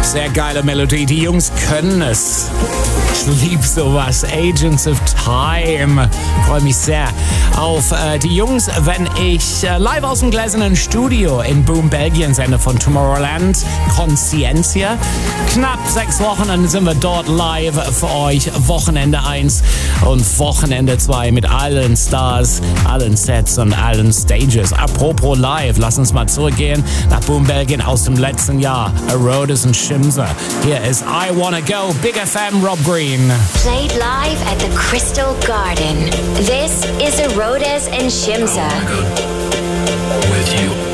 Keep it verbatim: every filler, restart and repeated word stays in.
Sehr geile Melodie. Die Jungs können es. Ich liebe sowas. Agents of Time. Freue mich sehr auf äh, die Jungs, wenn ich äh, live aus dem gläsernen Studio in Boom, Belgien sende von Tomorrowland. Conscientia. Knapp sechs Wochen, dann sind wir dort live für euch. Wochenende eins und Wochenende zwei mit allen Stars, allen Sets und allen Stages. Apropos live, lass uns mal zurückgehen nach Boom, Belgien aus dem letzten Jahr. Herodes und Shimza. Hier ist I Wanna Go, Big F M, Rob Green. Played live at the Crystal Garden. This is Herodes and Shimza. I wanna go with you.